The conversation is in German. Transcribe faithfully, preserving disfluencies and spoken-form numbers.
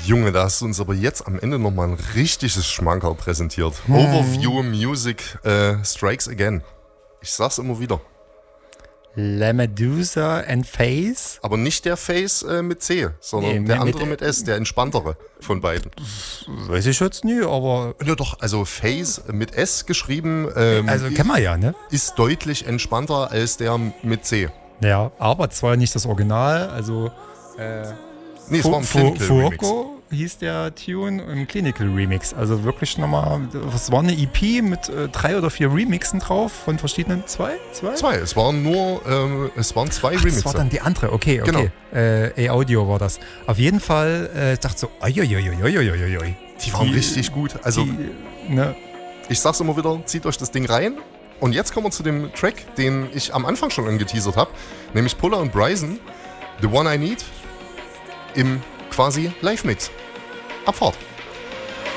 Junge, da hast du uns aber jetzt am Ende nochmal ein richtiges Schmankerl präsentiert. Hm. Overview Music äh, Strikes Again. Ich sag's immer wieder. LaMedusa and Face. Aber nicht der Face äh, mit C, sondern nee, der mit, andere mit S, der entspanntere von beiden. Weiß ich jetzt nie, aber... Ja doch, also Face mit S geschrieben ähm, also kennen wir ja, ne? Ist deutlich entspannter als der mit C. Ja, aber zwar nicht das Original, also... Äh, nee, es war ein Clinical Remix. Hieß der Tune im Clinical Remix. Also wirklich nochmal, es war eine E P mit äh, drei oder vier Remixen drauf von verschiedenen, zwei? Zwei, zwei. Es waren nur, ähm, es waren zwei Ach, Remixe. Das war dann die andere, okay, okay. Genau. Äh, A-Audio war das. Auf jeden Fall, äh, ich dachte so, oi, oi, oi, oi, oi, oi. Die waren die, richtig gut. Also, die, ne? Ich sag's immer wieder, zieht euch das Ding rein. Und jetzt kommen wir zu dem Track, den ich am Anfang schon angeteasert habe, nämlich Puller und Bryson, The One I Need, im quasi Live-Mix. Abfahrt.